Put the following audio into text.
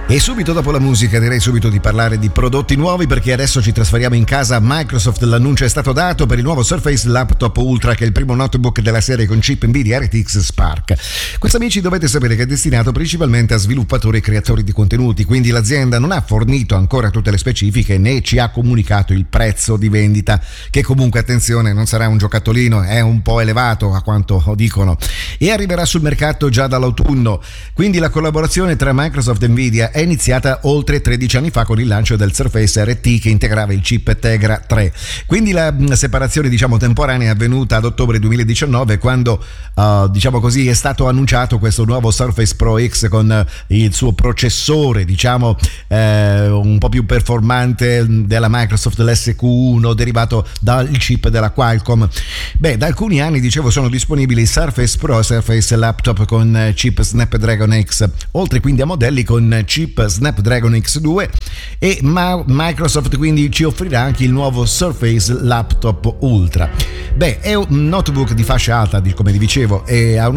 E subito dopo la musica direi subito di parlare di prodotti nuovi, perché adesso ci trasferiamo in casa Microsoft. L'annuncio è stato dato per il nuovo Surface Laptop Ultra, che è il primo notebook della serie con chip Nvidia RTX Spark. Questo, amici, dovete sapere che è destinato principalmente a sviluppatori e creatori di contenuti, quindi l'azienda non ha fornito ancora tutte le specifiche né ci ha comunicato il prezzo di vendita, che comunque, attenzione, non sarà un giocattolino, è un po' elevato a quanto dicono, e arriverà sul mercato già dall'autunno. Quindi la collaborazione tra Microsoft e Nvidia è iniziata oltre 13 anni fa con il lancio del Surface RT, che integrava il chip Tegra 3. Quindi la separazione, diciamo, temporanea è avvenuta ad ottobre 2019, quando diciamo così è stato annunciato questo nuovo Surface Pro X con il suo processore, diciamo un po' più performante della Microsoft, l'SQ1, derivato dal chip della Qualcomm. Da alcuni anni, dicevo, sono disponibili Surface Pro e Surface Laptop con chip Snapdragon X, oltre quindi a modelli con chip Snapdragon X2, e Microsoft quindi ci offrirà anche il nuovo Surface Laptop Ultra. È un notebook di fascia alta, come vi dicevo, e ha